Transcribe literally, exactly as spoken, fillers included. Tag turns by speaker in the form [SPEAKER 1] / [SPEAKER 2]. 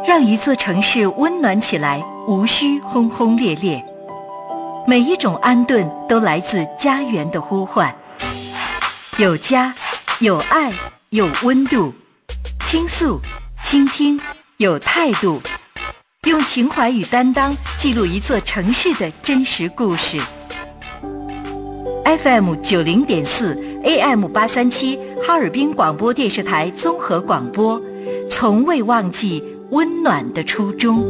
[SPEAKER 1] 让一座城市温暖起来，无需轰轰烈烈。每一种安顿都来自家园的呼唤，有家，有爱，有温度，倾诉，倾听，有态度，用情怀与担当记录一座城市的真实故事。F M 九零点四 A M 八三七哈尔滨广播电视台综合广播，从未忘记温暖的初衷。